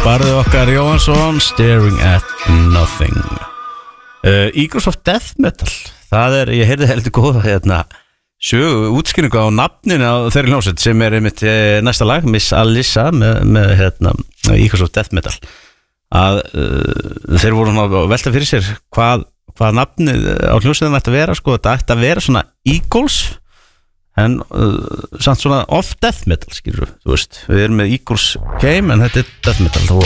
Barði okkar Jóhansson, Staring at Nothing. Eagles of Death Metal. Það ég heyrði heldur góða sögu útskýringu á nafninu á þeirri hljómsveit sem einmitt næsta lag, Miss Alissa með Eagles of Death Metal. Að þeir voru að velta fyrir sér hvað nafnið á hljómsveitinni ætti að vera, sko, þetta ætti að vera svona Eagles en samt svona of death metal, skilur þú veist, við erum með Eagles Game en þetta er death metal og